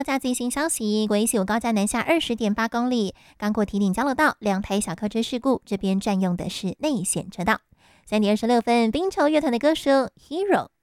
加最新消息，国175高架南下20.8公里，刚过堤顶交流道，2台小客车事故，这边占用的是内线车道。3点26分，冰球乐团的歌声《Hero》